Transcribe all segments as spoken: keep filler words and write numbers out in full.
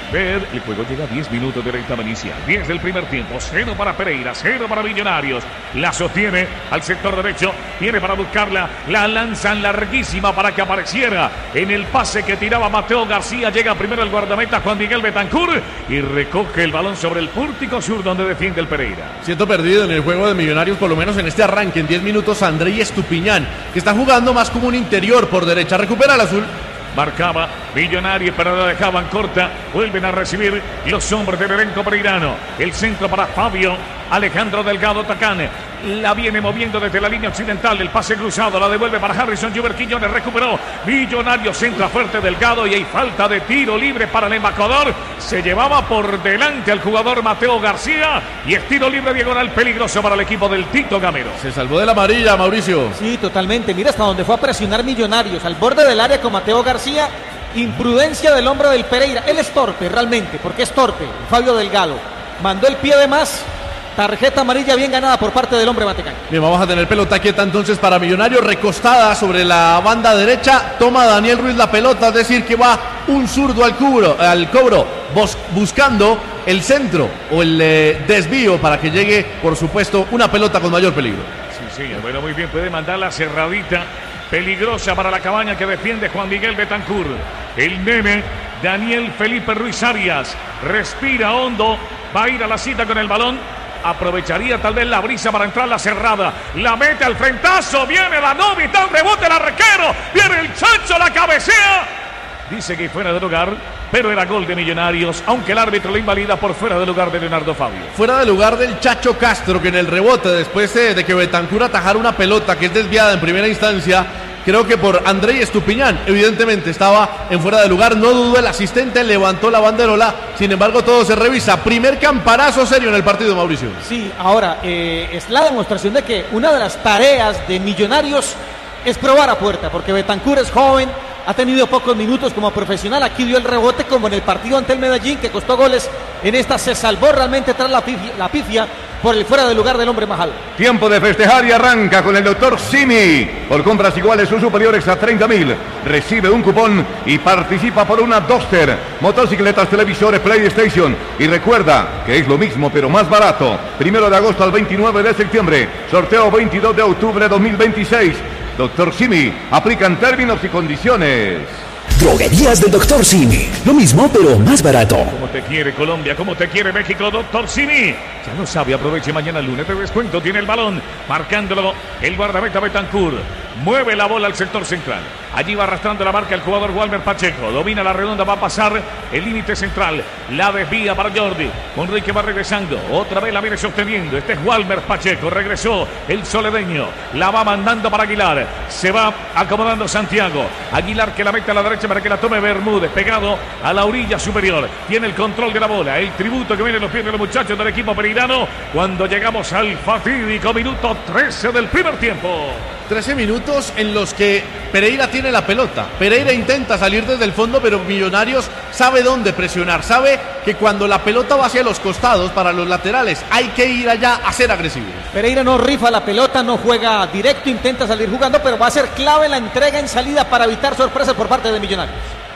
ver. El juego llega a diez minutos de la etapa inicial. diez del primer tiempo. Cero para Pereira, cero para Millonarios. La sostiene al sector derecho. Viene para buscarla. La lanzan larguísima para que apareciera en el pase que tiraba Mateo García. Llega primero el guardameta Juan Miguel Betancur y recoge el balón sobre el pórtico sur donde defiende el Pereira. Siento perdido en el juego de Millonarios, por lo menos en este arranque. En diez minutos, André Estupiñán, que está jugando más como un interior por derecha. Recupera el azul. Marcaba Millonarios, pero la dejaban corta. Vuelven a recibir los hombres del elenco pereirano. El centro para Fabio Alejandro Delgado Tacane. La viene moviendo desde la línea occidental. El pase cruzado la devuelve para Harrison. Juber Quiñones recuperó. Millonarios centra fuerte Delgado y hay falta de tiro libre para el embajador. Se llevaba por delante al jugador Mateo García y es tiro libre diagonal peligroso para el equipo del Tito Gamero. Se salvó de la amarilla, Mauricio. Sí, totalmente. Mira hasta donde fue a presionar Millonarios. Al borde del área con Mateo García. Imprudencia del hombre del Pereira. Él es torpe realmente, porque es torpe. Fabio Delgado mandó el pie de más. Tarjeta amarilla bien ganada por parte del hombre Matecán. Bien, vamos a tener pelota quieta entonces para Millonarios, recostada sobre la banda derecha. Toma Daniel Ruiz la pelota, es decir que va un zurdo al cubro, al cobro, bus, buscando el centro o el eh, desvío para que llegue, por supuesto, una pelota con mayor peligro. Sí, sí, bueno, muy bien, puede mandar la cerradita peligrosa para la cabaña que defiende Juan Miguel Betancur. El nene Daniel Felipe Ruiz Arias respira hondo, va a ir a la cita con el balón. Aprovecharía tal vez la brisa para entrar la cerrada. La mete al frentazo. Viene la novita. Un rebote el arquero. Viene el Chacho. La cabecea. Dice que fuera de lugar, pero era gol de Millonarios, aunque el árbitro lo invalida por fuera de lugar de Leonardo Fabio. Fuera de lugar del Chacho Castro, que en el rebote, después de, de que Betancur atajara una pelota que es desviada en primera instancia, creo que por André Estupiñán, evidentemente estaba en fuera de lugar. No dudó el asistente, levantó la banderola. Sin embargo, todo se revisa. Primer campanazo serio en el partido, Mauricio. Sí, ahora eh, es la demostración de que una de las tareas de Millonarios es probar a puerta, porque Betancur es joven, ha tenido pocos minutos como profesional. Aquí dio el rebote como en el partido ante el Medellín, que costó goles. En esta se salvó realmente tras la pifia, la pifia por el fuera de lugar del hombre Majal. Tiempo de festejar y arranca con el doctor Simi. Por compras iguales o superiores a treinta mil, recibe un cupón y participa por una Duster, motocicletas, televisores, PlayStation. Y recuerda que es lo mismo pero más barato. Primero de agosto al veintinueve de septiembre. Sorteo veintidós de octubre de dos mil veintiséis. doctor Simi, aplican términos y condiciones. Droguerías del doctor Simi. Lo mismo, pero más barato. Como te quiere Colombia, como te quiere México, doctor Simi. Ya lo sabe, aproveche mañana lunes de descuento. Tiene el balón, marcándolo el guardameta Betancur. Mueve la bola al sector central. Allí va arrastrando la marca el jugador Walmer Pacheco. Domina la redonda, va a pasar el límite central. La desvía para Jordi. Conrique va regresando. Otra vez la viene sosteniendo. Este es Walmer Pacheco. Regresó el soledeño. La va mandando para Aguilar. Se va acomodando Santiago. Aguilar que la mete a la derecha para que la tome Bermúdez. Pegado a la orilla superior. Tiene el control de la bola. El tributo que viene en los pies de los muchachos del equipo pereirano. Cuando llegamos al fatídico minuto trece del primer tiempo. trece minutos en los que Pereira tiene la pelota. Pereira intenta salir desde el fondo, pero Millonarios sabe dónde presionar. Sabe que cuando la pelota va hacia los costados, para los laterales, hay que ir allá a ser agresivos. Pereira no rifa la pelota, no juega directo, intenta salir jugando, pero va a ser clave la entrega en salida para evitar sorpresas por parte de Millonarios.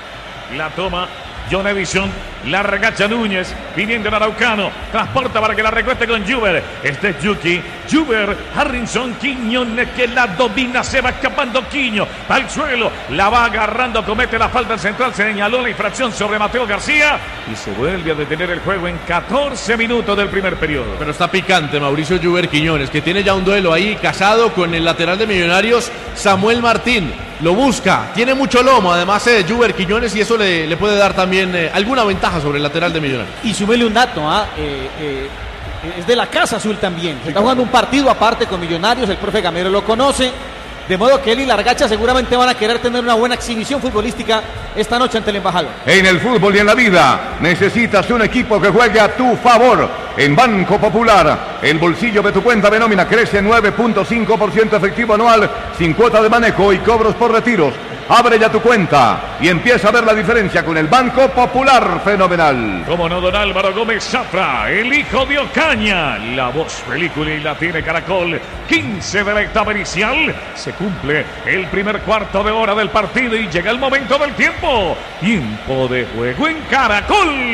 La toma John Edison, la regacha Núñez, pidiendo el araucano, transporta para que la recueste con Juber. Este es Yuki, Juber, Harrison, Quiñones que la domina, se va escapando Quiño, al suelo, la va agarrando, comete la falta al central, señaló la infracción sobre Mateo García y se vuelve a detener el juego en catorce minutos del primer periodo. Pero está picante Mauricio Juber Quiñones, que tiene ya un duelo ahí casado con el lateral de Millonarios, Samuel Martín. Lo busca, tiene mucho lomo, además de eh, Juber Quiñones, y eso le, le puede dar también eh, alguna ventaja sobre el lateral de Millonarios. Y súmele un dato, ¿ah? eh, eh, es de la Casa Azul también. Está jugando un partido aparte con Millonarios, el profe Gamero lo conoce. De modo que él y Largacha seguramente van a querer tener una buena exhibición futbolística esta noche ante el embajador. En el fútbol y en la vida necesitas un equipo que juegue a tu favor. En Banco Popular, el bolsillo de tu cuenta de nómina crece nueve punto cinco por ciento efectivo anual, sin cuota de manejo y cobros por retiros. Abre ya tu cuenta y empieza a ver la diferencia con el Banco Popular. Fenomenal. Como no, don Álvaro Gómez Zafra, el hijo de Ocaña. La voz película y la tiene Caracol. quince de la etapa inicial. Se cumple el primer cuarto de hora del partido y llega el momento del tiempo. Tiempo de juego en Caracol.